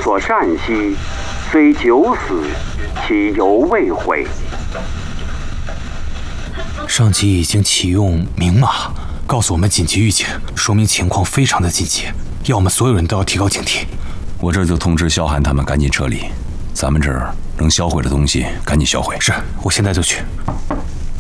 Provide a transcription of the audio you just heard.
所善兮，虽九死，其犹未悔。 上级已经启用明码，告诉我们紧急预警，说明情况非常的紧急，要我们所有人都要提高警惕。 我这就通知萧寒他们赶紧撤离，咱们这儿能销毁的东西赶紧销毁。 是，我现在就去。